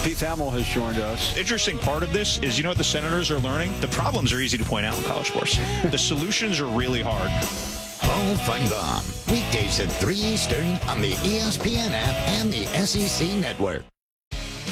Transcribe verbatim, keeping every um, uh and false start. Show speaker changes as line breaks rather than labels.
Pete Thamel has joined us.
Interesting part of this is, you know what the Senators are learning? The problems are easy to point out in college sports. The solutions are really hard.
Hall Feinbaum, weekdays at three Eastern on the E S P N app and the S E C Network.